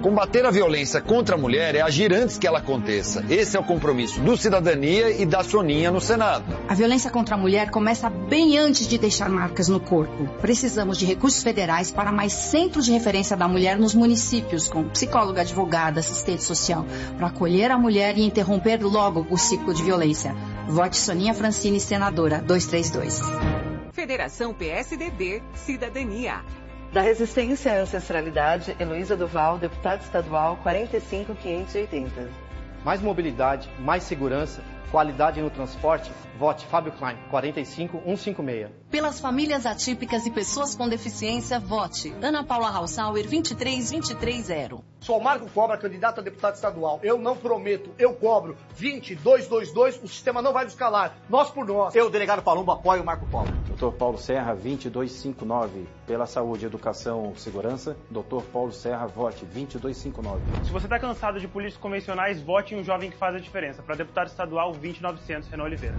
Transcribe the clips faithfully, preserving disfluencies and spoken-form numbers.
Combater a violência contra a mulher é agir antes que ela aconteça. Esse é o compromisso do Cidadania e da Soninha no Senado. A violência contra a mulher começa bem antes de deixar marcas no corpo. Precisamos de recursos federais para mais centros de referência da mulher nos municípios, com psicóloga, advogada, assistente social, para acolher a mulher e interromper logo o ciclo de violência. Vote Soninha Francine, senadora, dois três dois. Federação P S D B, Cidadania. Da Resistência à Ancestralidade, Heloísa Duval, deputada estadual, quarenta e cinco mil quinhentos e oitenta. Mais mobilidade, mais segurança, qualidade no transporte, vote Fábio Klein, quarenta e cinco mil cento e cinquenta e seis. Pelas famílias atípicas e pessoas com deficiência, vote Ana Paula Hausauer, vinte e três mil duzentos e trinta. Sou Marco Cobra, candidato a deputado estadual. Eu não prometo, eu cobro. vinte, duzentos e vinte e dois, o sistema não vai nos calar. Nós por nós. Eu, delegado Palumbo, apoio o Marco Cobra. doutor Paulo Serra, vinte e dois mil duzentos e cinquenta e nove. Pela saúde, educação, segurança, doutor Paulo Serra, vote vinte e dois mil duzentos e cinquenta e nove. Se você está cansado de políticos convencionais, vote em um jovem que faz a diferença. Para deputado estadual, vinte mil e novecentos, Renan Oliveira.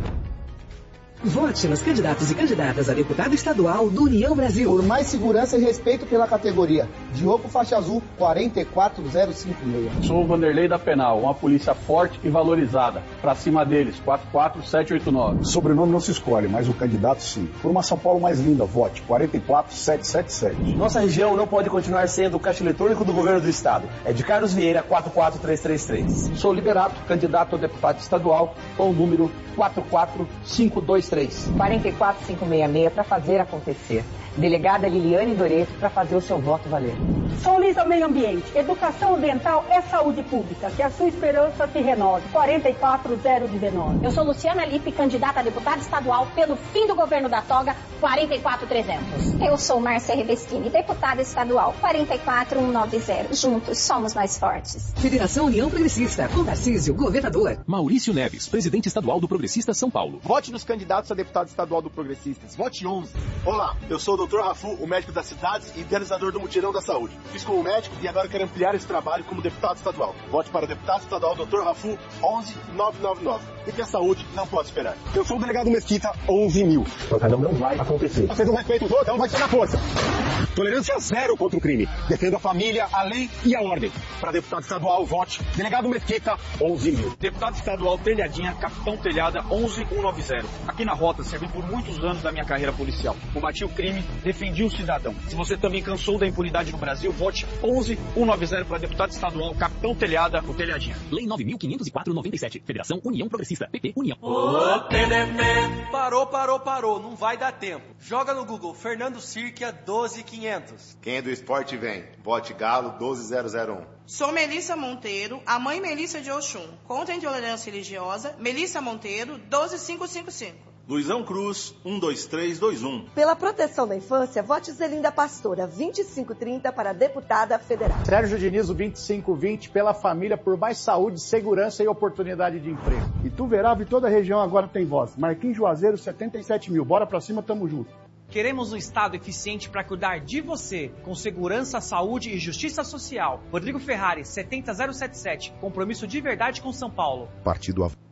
Vote nos candidatos e candidatas a deputado estadual do União Brasil. Por mais segurança e respeito pela categoria. Diogo Faixa Azul, quarenta e quatro mil cinquenta e seis. Sou o Vanderlei da Penal, uma polícia forte e valorizada. Pra cima deles, quatro quatro sete oito nove. Sobrenome não se escolhe, mas o candidato sim. Por uma São Paulo mais linda, vote quarenta e quatro mil setecentos e setenta e sete. Nossa região não pode continuar sendo o caixa eletrônico do governo do estado. É de Carlos Vieira, quatro quatro três três três. Sou Liberato, candidato a deputado estadual, com o número quatro quatro cinco dois três. quarenta e quatro mil quinhentos e sessenta e seis para fazer acontecer. Delegada Liliane Doreto para fazer o seu voto valer. Sou Lisa ao Meio Ambiente. Educação ambiental é saúde pública. Que a sua esperança se renove. quarenta e quatro mil dezenove. Eu sou Luciana Lippe, candidata a deputada estadual pelo fim do governo da toga, quarenta e quatro mil trezentos. Eu sou Márcia Revestini, deputada estadual, quarenta e quatro mil noventa. Juntos somos mais fortes. Federação União Progressista, com Tarcísio, governador. Maurício Neves, presidente estadual do Progressista São Paulo. Vote nos candidatos a deputado estadual do Progressistas. Vote onze. Olá, eu sou o doutor Rafu, o médico das cidades e idealizador do Mutirão da Saúde. Fiz como médico e agora quero ampliar esse trabalho como deputado estadual. Vote para o deputado estadual doutor Rafu, onze mil novecentos e noventa e nove. Porque a saúde não pode esperar. Eu sou o delegado Mesquita, onze mil. Trocadão não vai acontecer. Vocês não respeitam os outros, então vai ser na força. Tolerância zero contra o crime. Defendo a família, a lei e a ordem. Para deputado estadual, vote delegado Mesquita, onze mil. Deputado estadual Telhadinha, Capitão Telhada, onze mil cento e noventa. Aqui na Rota, servi por muitos anos da minha carreira policial. Combati o crime, defendi o cidadão. Se você também cansou da impunidade no Brasil, vote onze mil cento e noventa para deputado estadual Capitão Telhada, o Telhadinha. Lei nove mil quinhentos e quatro barra noventa e sete. Federação União Progressista. P T União. Ô, P D P. Parou, parou, parou. Não vai dar tempo. Joga no Google Fernando Sirkia doze mil e quinhentos. Quem é do esporte vem. Vote Galo doze mil e um. Sou Melissa Monteiro, a mãe Melissa de Oxum. Contra a intolerância religiosa, Melissa Monteiro, doze mil quinhentos e cinquenta e cinco. Luizão Cruz, um dois três dois um. Pela proteção da infância, vote Zelinda Pastora, vinte e cinco trinta para deputada federal. Sérgio Diniz, vinte e cinco vinte, pela família, por mais saúde, segurança e oportunidade de emprego. Ituverava e toda a região agora tem voz. Marquinhos Juazeiro, setenta e sete mil. Bora pra cima, tamo junto. Queremos um Estado eficiente para cuidar de você, com segurança, saúde e justiça social. Rodrigo Ferrari, setenta mil setenta e sete. Compromisso de verdade com São Paulo. Partido Avante.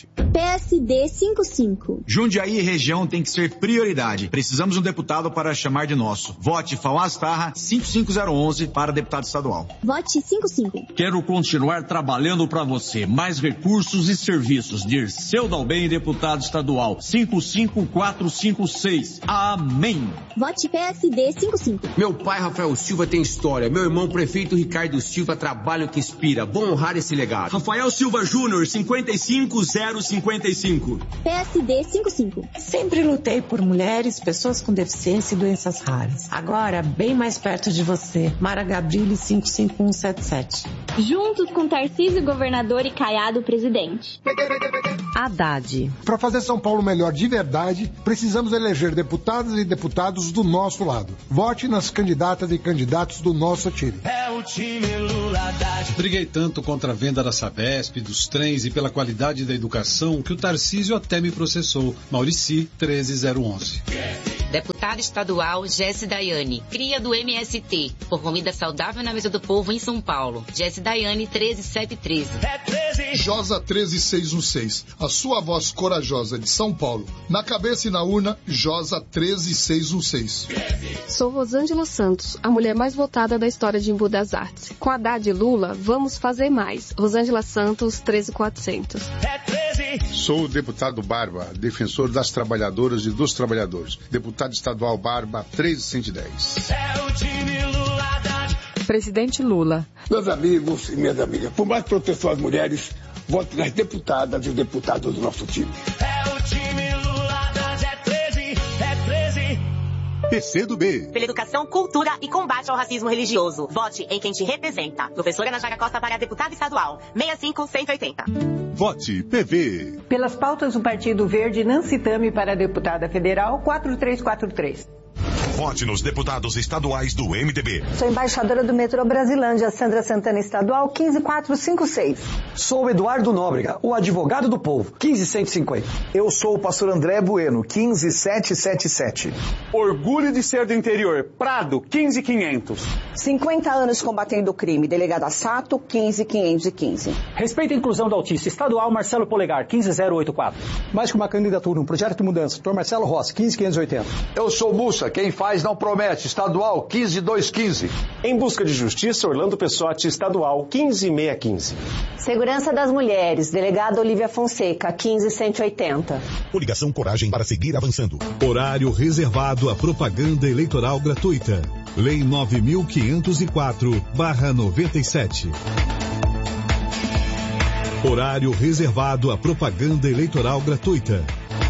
P S D cinquenta e cinco. Jundiaí e região tem que ser prioridade. Precisamos de um deputado para chamar de nosso. Vote Fawaz Tarra, cinco cinco zero um um para deputado estadual. Vote cinquenta e cinco. Quero continuar trabalhando para você. Mais recursos e serviços. Dirceu Dalben, deputado estadual. cinco cinco quatro cinco seis. Amém. Vote P S D cinquenta e cinco. Meu pai, Rafael Silva, tem história. Meu irmão, prefeito Ricardo Silva, trabalho que inspira. Vou honrar esse legado. Rafael Silva Júnior, cinquenta e cinco zero cinquenta e cinco. P S D cinquenta e cinco. Sempre lutei por mulheres, pessoas com deficiência e doenças raras. Agora, bem mais perto de você. Mara Gabrilli, cinco cinco um sete sete. Juntos com Tarcísio, governador, e Caiado, presidente. Haddad. Para fazer São Paulo melhor de verdade, precisamos eleger deputadas e deputados do nosso lado. Vote nas candidatas e candidatos do nosso time. É o time Lula Haddad. Briguei tanto contra a venda da Sabesp, dos trens e pela qualidade da educação que o Tarcísio até me processou. Maurici, treze zero onze. Deputada estadual Jesse Daiane, cria do M S T, por comida saudável na mesa do povo em São Paulo. Jesse Daiane, treze sete treze. É treze Josa treze seis um seis, a sua voz corajosa de São Paulo. Na cabeça e na urna, Josa treze seis um seis. Sou Rosângela Santos, a mulher mais votada da história de Embu das Artes. Com Haddad e Lula, vamos fazer mais. Rosângela Santos, treze quatrocentos. É treze. Sou o deputado Barba, defensor das trabalhadoras e dos trabalhadores. Deputado estadual Barba, treze cento e dez. É o time Lula Haddad. Presidente Lula. Meus amigos e minhas amigas, por mais proteção às mulheres, vote nas deputadas e os deputados do nosso time. É o time Lula Haddad, é treze, é treze. P C do B. Pela educação, cultura e combate ao racismo religioso. Vote em quem te representa. Professora Ana Jara Costa para deputada estadual. seis cinco um oito zero. Vote P V. Pelas pautas do Partido Verde, Nancy Tami para deputada federal, quatro três quatro três. Vote nos deputados estaduais do M D B. Sou embaixadora do metrô Brasilândia, Sandra Santana Estadual, quinze quatro cinco seis. Sou Eduardo Nóbrega, o advogado do povo, quinze cento e cinquenta. Eu sou o pastor André Bueno, quinze setecentos e setenta e sete. Orgulho de ser do interior, Prado, quinze quinhentos. cinquenta anos combatendo o crime, delegada Sato, quinze quinhentos e quinze. Respeito a inclusão do autista estadual, Marcelo Polegar, quinze zero oito quatro. Mais que uma candidatura, um projeto de mudança, doutor Marcelo Rossi, quinze quinhentos e oitenta. Eu sou Mussa, quem faz não promete, estadual quinze dois quinze. Em busca de justiça, Orlando Pessotti, estadual quinze seiscentos e quinze. Segurança das Mulheres, delegada Olívia Fonseca, quinze cento e oitenta. Coligação Coragem para seguir avançando. Horário reservado à propaganda eleitoral gratuita. Lei nove mil quinhentos e quatro barra noventa e sete. Horário reservado à propaganda eleitoral gratuita.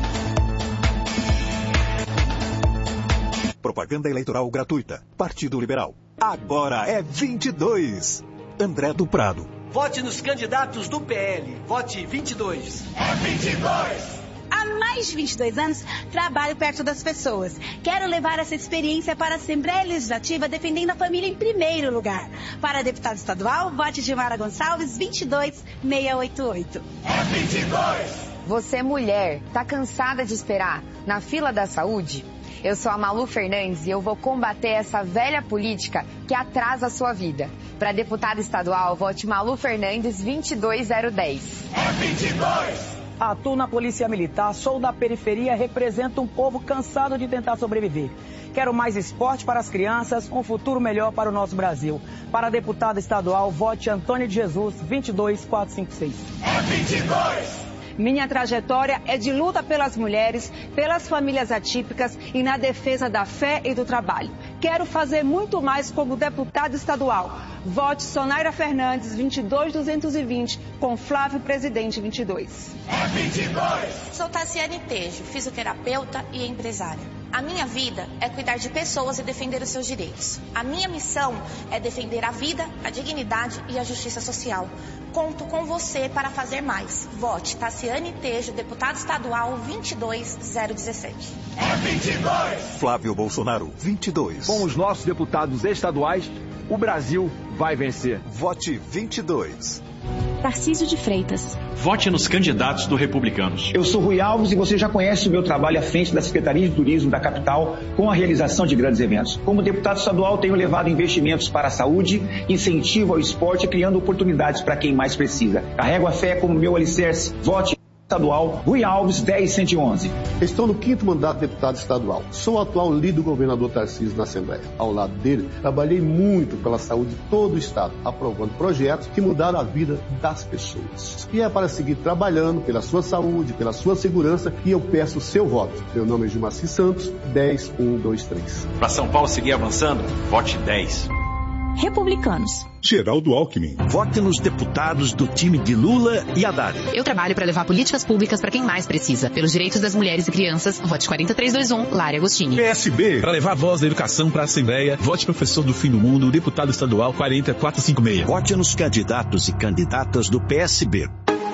Propaganda eleitoral gratuita. Partido Liberal. Agora é vinte e dois. André do Prado. Vote nos candidatos do P L. Vote vinte e dois. É vinte e dois. Há mais de vinte e dois anos, trabalho perto das pessoas. Quero levar essa experiência para a Assembleia Legislativa, defendendo a família em primeiro lugar. Para deputado estadual, vote Gilmara Gonçalves, vinte e dois seiscentos e oitenta e oito. É vinte e dois. Você, mulher, tá cansada de esperar na fila da saúde? Eu sou a Malu Fernandes e eu vou combater essa velha política que atrasa a sua vida. Para deputada estadual, vote Malu Fernandes, vinte e dois zero dez. É vinte e dois. Atuo na Polícia Militar, sou da periferia, represento um povo cansado de tentar sobreviver. Quero mais esporte para as crianças, um futuro melhor para o nosso Brasil. Para deputada estadual, vote Antônia de Jesus, vinte e dois quatrocentos e cinquenta e seis. É vinte e dois. Minha trajetória é de luta pelas mulheres, pelas famílias atípicas e na defesa da fé e do trabalho. Quero fazer muito mais como deputada estadual. Vote Sonaira Fernandes, vinte e dois duzentos e vinte, com Flávio Presidente, vinte e dois. É vinte e dois. Sou Tassiane Tejo, fisioterapeuta e empresária. A minha vida é cuidar de pessoas e defender os seus direitos. A minha missão é defender a vida, a dignidade e a justiça social. Conto com você para fazer mais. Vote Tassiane Tejo, deputada estadual, vinte e dois zero dezessete. É vinte e dois. Flávio Bolsonaro, vinte e dois. Com os nossos deputados estaduais, o Brasil vai vencer. Vote vinte e dois. Tarcísio de Freitas. Vote nos candidatos do Republicanos. Eu sou Rui Alves e você já conhece o meu trabalho à frente da Secretaria de Turismo da capital com a realização de grandes eventos. Como deputado estadual, tenho levado investimentos para a saúde, incentivo ao esporte, criando oportunidades para quem mais precisa. Carrego a fé como meu alicerce. Vote estadual, Rui Alves, dez cento e onze. Estou no quinto mandato de deputado estadual. Sou o atual líder do governador Tarcísio na Assembleia. Ao lado dele, trabalhei muito pela saúde de todo o estado, aprovando projetos que mudaram a vida das pessoas. E é para seguir trabalhando pela sua saúde, pela sua segurança, que eu peço o seu voto. Meu nome é Gilmaci Santos, dez um dois três. Para São Paulo seguir avançando, vote dez. Republicanos. Geraldo Alckmin. Vote nos deputados do time de Lula e Haddad. Eu trabalho para levar políticas públicas para quem mais precisa. Pelos direitos das mulheres e crianças, vote quatro três dois um, Lara Agostini. P S B. Para levar a voz da educação para a Assembleia, vote professor do fim do mundo, deputado estadual quatro quatro cinco seis. Vote nos candidatos e candidatas do P S B.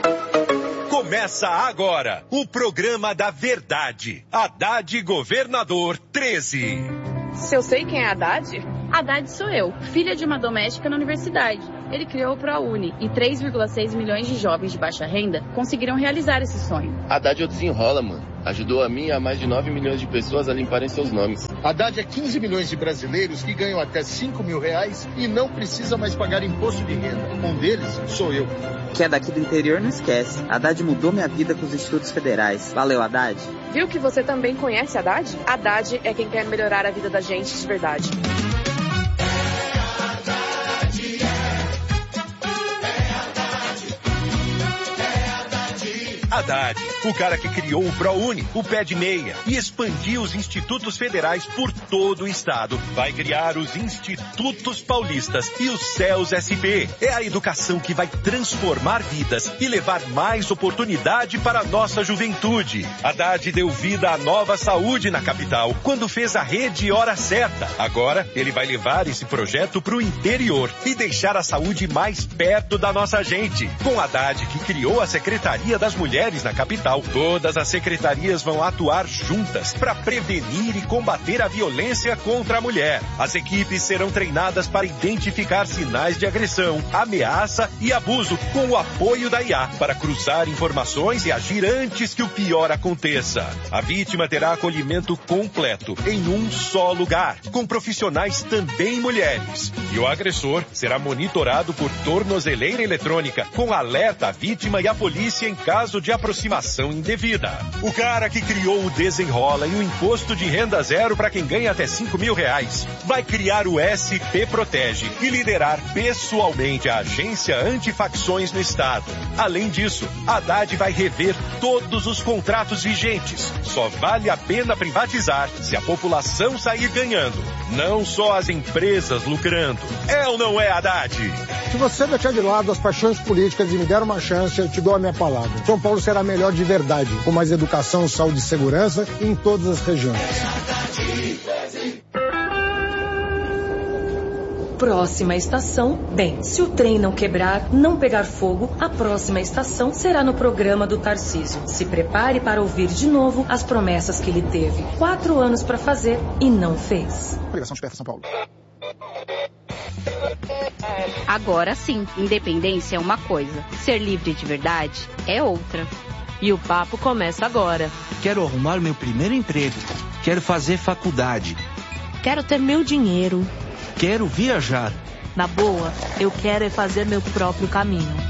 Começa agora o programa da verdade. Haddad Governador treze. Se eu sei quem é Haddad? Haddad sou eu, filha de uma doméstica na universidade. Ele criou o ProUni e três vírgula seis milhões de jovens de baixa renda conseguiram realizar esse sonho. Haddad eu desenrola, mano. Ajudou a mim e a mais de nove milhões de pessoas a limparem seus nomes. Haddad é quinze milhões de brasileiros que ganham até cinco mil reais e não precisa mais pagar imposto de renda. Um deles sou eu. Que é daqui do interior, não esquece. Haddad mudou minha vida com os institutos federais. Valeu, Haddad. Viu que você também conhece Haddad? Haddad é quem quer melhorar a vida da gente de verdade. Haddad, o cara que criou o ProUni, o Pé de Meia, e expandiu os institutos federais por todo o estado. Vai criar os Institutos Paulistas e os C E Ls S P. É a educação que vai transformar vidas e levar mais oportunidade para a nossa juventude. Haddad deu vida à nova saúde na capital, quando fez a rede Hora Certa. Agora, ele vai levar esse projeto para o interior e deixar a saúde mais perto da nossa gente. Com Haddad, que criou a Secretaria das Mulheres na capital, todas as secretarias vão atuar juntas para prevenir e combater a violência contra a mulher. As equipes serão treinadas para identificar sinais de agressão, ameaça e abuso, com o apoio da I A, para cruzar informações e agir antes que o pior aconteça. A vítima terá acolhimento completo em um só lugar, com profissionais também mulheres. E o agressor será monitorado por tornozeleira eletrônica, com alerta à vítima e à polícia em caso de aproximação indevida. O cara que criou o Desenrola e o imposto de renda zero para quem ganha até cinco mil reais vai criar o S P Protege e liderar pessoalmente a agência antifacções no estado. Além disso, Haddad vai rever todos os contratos vigentes. Só vale a pena privatizar se a população sair ganhando, não só as empresas lucrando. É ou não é, Haddad? Se você deixar de lado as paixões políticas e me der uma chance, eu te dou a minha palavra. São Paulo será melhor de verdade, com mais educação, saúde e segurança em todas as regiões. Próxima estação, bem, se o trem não quebrar, não pegar fogo, a próxima estação será no programa do Tarcísio. Se prepare para ouvir de novo as promessas que ele teve quatro anos para fazer e não fez. Ligação de Perto São Paulo. Agora sim, independência é uma coisa, ser livre de verdade é outra. E o papo começa agora. Quero arrumar meu primeiro emprego. Quero fazer faculdade. Quero ter meu dinheiro. Quero viajar. Na boa, eu quero é fazer meu próprio caminho.